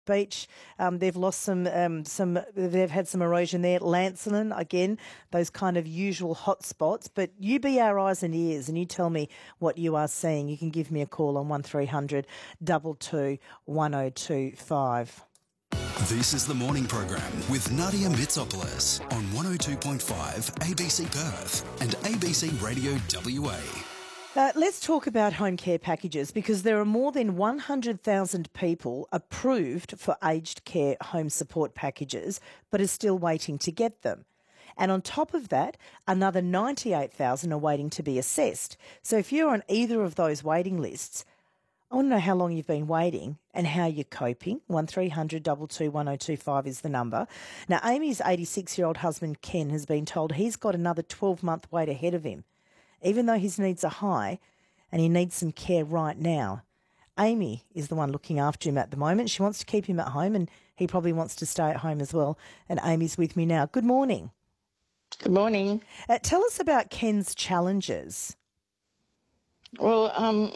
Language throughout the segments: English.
Beach. They've lost they've had some erosion there. Lancelin, again, those kind of usual hot spots. But you be our eyes and ears and you tell me what you are seeing. You can give me a call on 1300 22 1025. This is the morning program with Nadia Mitsopoulos on 102.5 ABC Perth and ABC Radio WA. Let's talk about home care packages because there are more than 100,000 people approved for aged care home support packages but are still waiting to get them. And on top of that, another 98,000 are waiting to be assessed. So if you're on either of those waiting lists, I want to know how long you've been waiting and how you're coping. 1300 22 1025 is the number. Now, Amy's 86-year-old husband, Ken, has been told he's got another 12-month wait ahead of him, even though his needs are high and he needs some care right now. Amy is the one looking after him at the moment. She wants to keep him at home and he probably wants to stay at home as well. And Amy's with me now. Good morning. Good morning. Tell us about Ken's challenges. Well,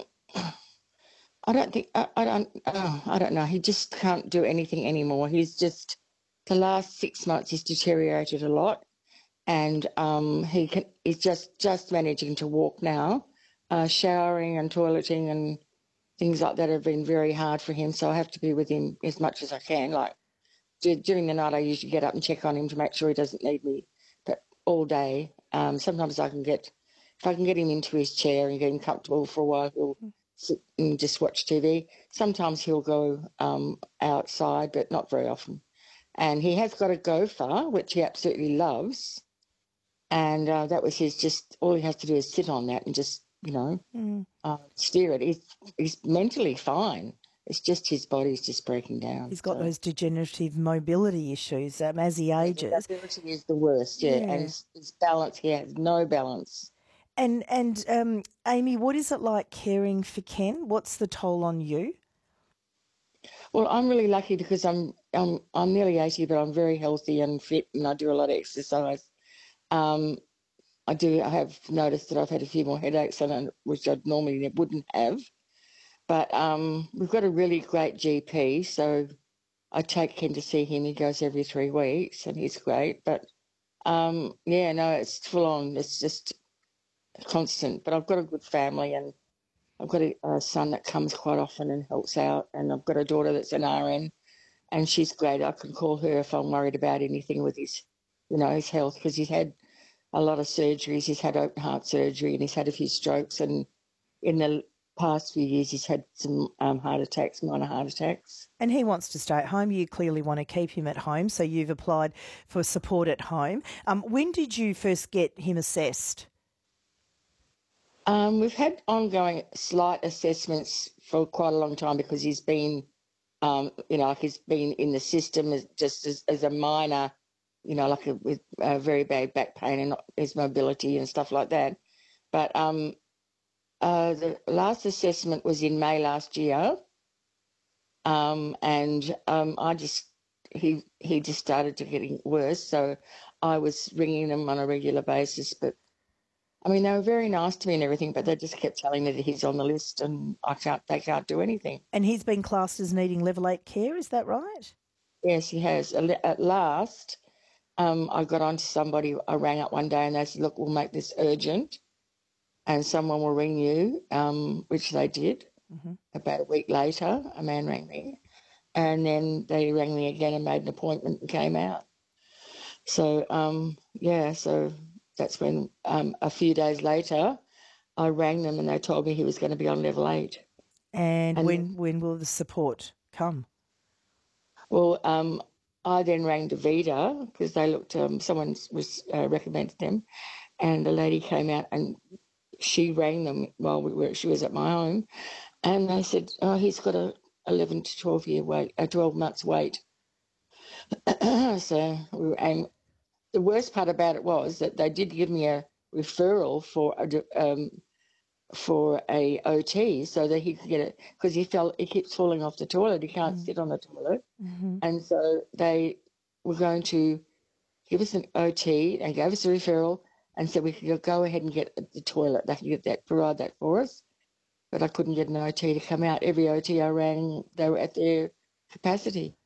I don't know. He just can't do anything anymore. The last 6 months he's deteriorated a lot. And he's just managing to walk now. Showering and toileting and things like that have been very hard for him, so I have to be with him as much as I can. Like during the night I usually get up and check on him to make sure he doesn't need me, but all day. Sometimes if I can get him into his chair and get him comfortable for a while, he'll sit and just watch TV. Sometimes he'll go outside, but not very often. And he has got a gopher, which he absolutely loves. And that was all he has to do is sit on that and just, steer it. He's mentally fine. It's just his body's just breaking down. He's got those degenerative mobility issues as he ages. Mobility is the worst, yeah. And his balance, he has no balance. And Amy, what is it like caring for Ken? What's the toll on you? Well, I'm really lucky because I'm nearly 80, but I'm very healthy and fit, and I do a lot of exercise. I have noticed that I've had a few more headaches which I normally wouldn't have. But we've got a really great GP, so I take Ken to see him. He goes every 3 weeks, and he's great. But, it's full on. It's just constant. But I've got a good family, and I've got a son that comes quite often and helps out, and I've got a daughter that's an RN, and she's great. I can call her if I'm worried about anything with his health, because he's had a lot of surgeries. He's had open heart surgery and he's had a few strokes, and in the past few years he's had some minor heart attacks. And he wants to stay at home. You clearly want to keep him at home, so you've applied for support at home. When did you first get him assessed? We've had ongoing slight assessments for quite a long time because he's been, he's been in the system as a minor, with very bad back pain and not his mobility and stuff like that. But the last assessment was in May last year, he just started to getting worse. So I was ringing them on a regular basis, but they were very nice to me and everything, but they just kept telling me that he's on the list and they can't do anything. And he's been classed as needing level 8 care, is that right? Yes, he has. At last, I got on to somebody. I rang up one day and they said, look, we'll make this urgent and someone will ring you, which they did. Mm-hmm. About a week later, a man rang me, and then they rang me again and made an appointment and came out. So, so that's when a few days later I rang them and they told me he was going to be on level 8. And when will the support come? Well, I then rang DaVita because they looked, someone was recommended them, and the lady came out and she rang them while she was at my home, and they said, he's got a 11 to 12 months wait. So the worst part about it was that they did give me a referral for a OT so that he could get it, because he keeps falling off the toilet. He can't sit on the toilet. Mm-hmm. And so they were going to give us an OT and gave us a referral and said we could go ahead and get the toilet. They could provide that for us. But I couldn't get an OT to come out. Every OT I rang, they were at their capacity.